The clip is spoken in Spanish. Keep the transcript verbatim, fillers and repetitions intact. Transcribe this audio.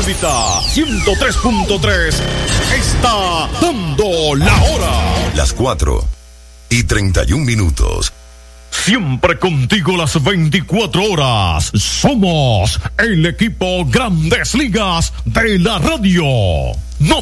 órbita ciento tres punto tres está dando la hora. Las cuatro y treinta y un minutos. Siempre contigo las veinticuatro horas. Somos el equipo Grandes Ligas de la radio.